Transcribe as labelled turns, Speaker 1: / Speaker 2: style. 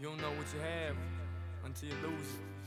Speaker 1: You don't know what you have until you lose it.